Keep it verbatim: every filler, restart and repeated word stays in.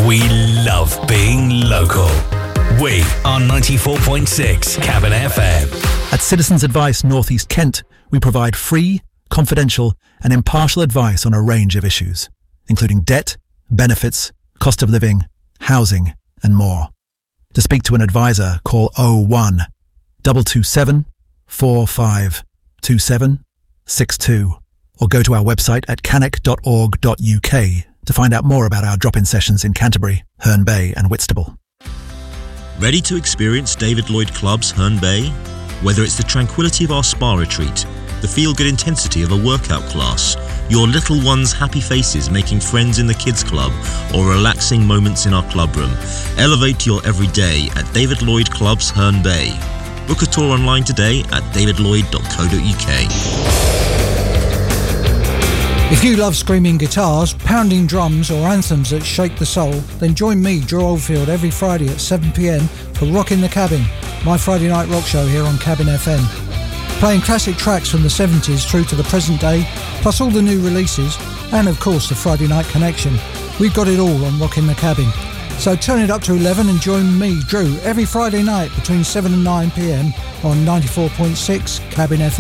We love being local. We are ninety-four point six Cabin F M. At Citizens Advice North East Kent, we provide free, confidential and impartial advice on a range of issues, including debt, benefits, cost of living, housing and more. To speak to an advisor, call oh one, two two seven, four five two seven six two or go to our website at cannock dot org dot U K to find out more about our drop-in sessions in Canterbury, Herne Bay and Whitstable. Ready to experience David Lloyd Club's Herne Bay? Whether it's the tranquility of our spa retreat, the feel-good intensity of a workout class, your little one's happy faces making friends in the kids club, or relaxing moments in our clubroom, elevate your everyday at David Lloyd Club's Herne Bay. Book a tour online today at david lloyd dot co dot U K. If you love screaming guitars, pounding drums or anthems that shake the soul, then join me, Drew Oldfield, every Friday at seven p m for Rockin' the Cabin, my Friday night rock show here on Cabin F M. Playing classic tracks from the seventies through to the present day, plus all the new releases, and of course the Friday night connection. We've got it all on Rockin' the Cabin. So turn it up to eleven and join me, Drew, every Friday night between seven and nine p m on ninety-four point six Cabin F M.